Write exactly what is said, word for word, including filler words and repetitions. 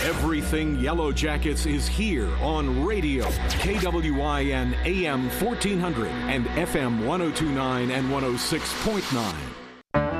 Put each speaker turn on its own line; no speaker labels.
Everything Yellow Jackets is here on radio. K W I N A M fourteen hundred and F M one oh two point nine and one oh six point nine.